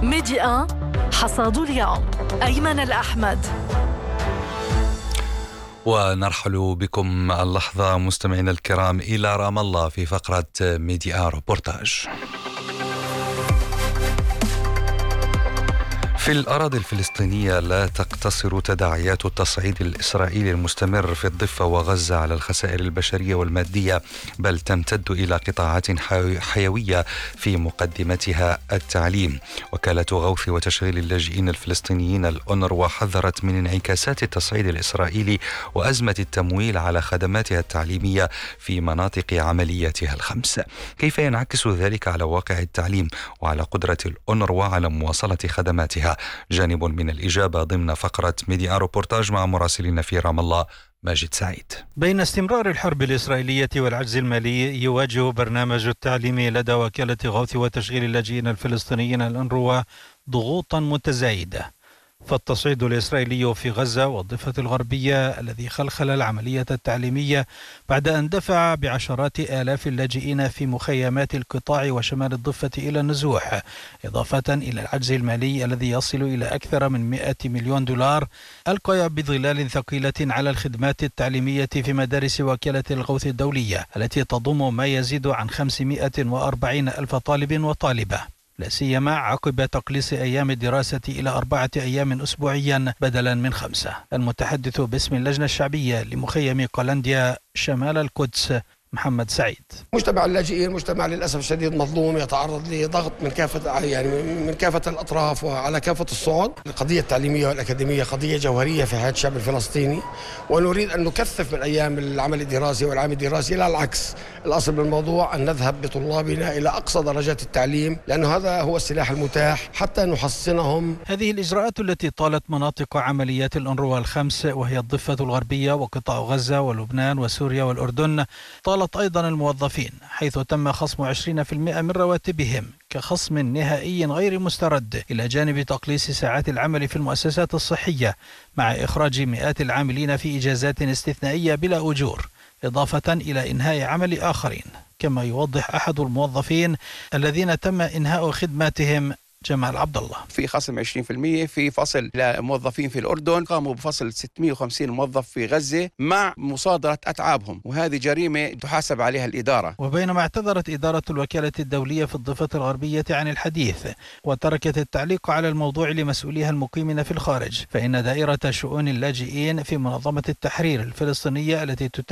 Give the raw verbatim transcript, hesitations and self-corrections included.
ميديا حصاد اليوم أيمن الأحمد. ونرحل بكم اللحظة مستمعينا الكرام إلى رام الله في فقرة ميديا روبورتاج. في الأراضي الفلسطينية لا تقتصر تداعيات التصعيد الإسرائيلي المستمر في الضفة وغزة على الخسائر البشرية والمادية، بل تمتد إلى قطاعات حيوية في مقدمتها التعليم. وكالة غوث وتشغيل اللاجئين الفلسطينيين الأونروا حذرت من انعكاسات التصعيد الإسرائيلي وأزمة التمويل على خدماتها التعليمية في مناطق عملياتها الخمس. كيف ينعكس ذلك على واقع التعليم وعلى قدرة الأونروا على مواصلة خدماتها؟ جانب من الإجابة ضمن فقرة ميديا روبورتاج مع مراسلنا في رام الله ماجد سعيد. بين استمرار الحرب الإسرائيلية والعجز المالي، يواجه برنامج التعليم لدى وكالة غوث وتشغيل اللاجئين الفلسطينيين الأونروا ضغوطا متزايدة. فالتصعيد الإسرائيلي في غزة والضفة الغربية الذي خلخل العملية التعليمية بعد أن دفع بعشرات آلاف اللاجئين في مخيمات القطاع وشمال الضفة إلى النزوح، إضافة إلى العجز المالي الذي يصل إلى أكثر من مئة مليون دولار، ألقى بظلال ثقيلة على الخدمات التعليمية في مدارس وكالة الغوث الدولية التي تضم ما يزيد عن خمسمئة وأربعين ألف طالب وطالبة، لا سيما عقب تقليص أيام الدراسة إلى أربعة أيام أسبوعيا بدلا من خمسة. المتحدث باسم اللجنة الشعبية لمخيم قلنديا شمال القدس محمد سعيد: مجتمع اللاجئين مجتمع للأسف الشديد مظلوم، يتعرض لضغط من كافة يعني من كافة الأطراف وعلى كافة الصعد. القضية التعليمية والأكاديمية قضية جوهرية في حياة الشعب الفلسطيني، ونريد أن نكثف من أيام العمل الدراسي والعام الدراسي، لا العكس. الأصل بالموضوع أن نذهب بطلابنا إلى أقصى درجات التعليم، لأن هذا هو السلاح المتاح حتى نحصنهم. هذه الإجراءات التي طالت مناطق عمليات الأونروا الخمس وهي الضفة الغربية وقطاع غزة ولبنان وسوريا والأردن طالت أيضا الموظفين، حيث تم خصم عشرين بالمئة من رواتبهم كخصم نهائي غير مسترد، إلى جانب تقليص ساعات العمل في المؤسسات الصحية مع إخراج مئات العاملين في إجازات استثنائية بلا أجور، إضافة إلى إنهاء عمل آخرين. كما يوضح أحد الموظفين الذين تم إنهاء خدماتهم جمال عبد الله: في خصم عشرين بالمئة في فصل لموظفين في الأردن، قاموا بفصل ستمئة وخمسين موظف في غزة مع مصادرة أتعابهم، وهذه جريمة تحاسب عليها الإدارة. وبينما اعتذرت إدارة الوكالة الدولية في الضفة الغربية عن الحديث وتركت التعليق على الموضوع لمسؤوليها المقيمين في الخارج، فإن دائرة شؤون اللاجئين في منظمة التحرير الفلسطينية التي